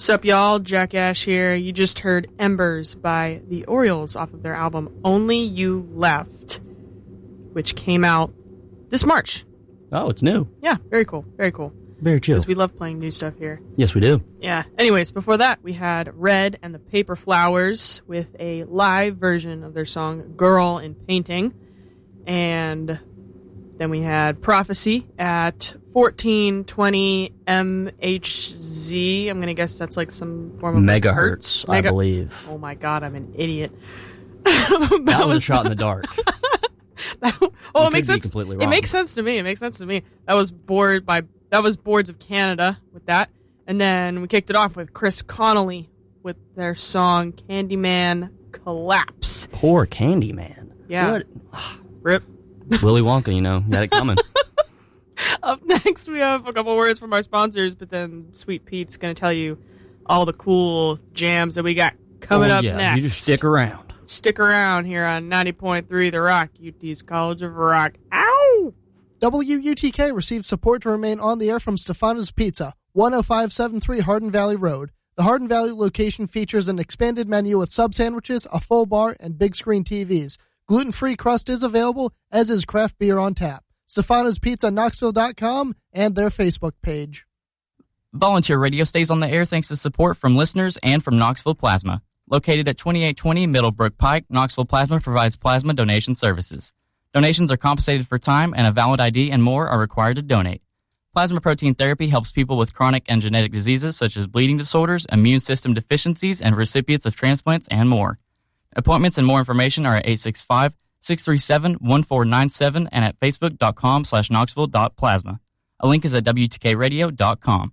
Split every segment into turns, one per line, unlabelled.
Sup, y'all? Jack Ash here. You just heard Embers by the Orioles off of their album Only You Left, which came out this March.
Oh, it's new.
Yeah, very cool. Very cool.
Very chill.
Because we love playing new stuff here.
Yes, we do.
Yeah. Anyways, before that, we had Red and the Paper Flowers with a live version of their song Girl in Painting. And then we had Prophecy at 1420 MHz. I'm going to guess that's like some form of
megahertz, I believe.
Oh my god, I'm an idiot.
that was a shot in the dark.
It makes sense.
Completely wrong.
It makes sense to me. That was Boards of Canada with that. And then we kicked it off with Chris Connolly with their song Candyman Collapse.
Poor Candyman.
Yeah.
What?
Rip.
Willy Wonka, had it coming.
Up next, we have a couple words from our sponsors, but then Sweet Pete's going to tell you all the cool jams that we got coming up next.
You just stick around.
Stick around here on 90.3 The Rock, UT's College of Rock. Ow!
WUTK received support to remain on the air from Stefano's Pizza, 10573 Hardin Valley Road. The Hardin Valley location features an expanded menu with sub-sandwiches, a full bar, and big screen TVs. Gluten-free crust is available, as is craft beer on tap. Stefano's Pizza, Knoxville.com, and their Facebook page.
Volunteer Radio stays on the air thanks to support from listeners and from Knoxville Plasma. Located at 2820 Middlebrook Pike, Knoxville Plasma provides plasma donation services. Donations are compensated for time, and a valid ID and more are required to donate. Plasma protein therapy helps people with chronic and genetic diseases such as bleeding disorders, immune system deficiencies, and recipients of transplants and more. Appointments and more information are at 865-637-1497 and at facebook.com/knoxville.plasma. A link is at wtkradio.com.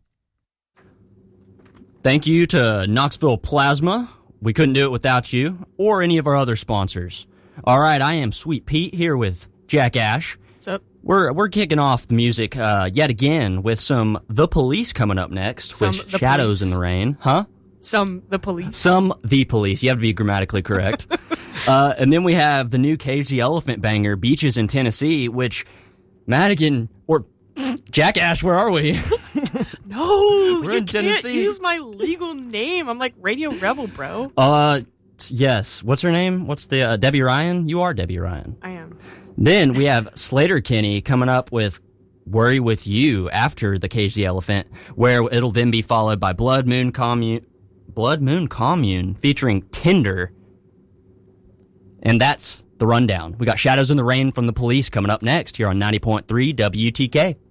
Thank you to Knoxville Plasma. We couldn't do it without you or any of our other sponsors. All right, I am Sweet Pete here with Jack Ash.
What's up?
We're kicking off the music yet again with some The Police coming up next with Shadows in the Rain. Huh?
The Police.
The Police. You have to be grammatically correct. And then we have the new Cage the Elephant banger, Beaches in Tennessee, which Madigan, or Jack Ash, where are we?
No,
we're in Tennessee.
Can't use my legal name. I'm like Radio Rebel, bro.
Yes. What's her name? What's the Debbie Ryan? You are Debbie Ryan.
I am.
Then we have Slater Kinney coming up with Worry With You after the Cage the Elephant, where it'll then be followed by Blood Moon Commune featuring Tinder. And that's the rundown. We got Shadows in the Rain from The Police coming up next here on 90.3 WTK.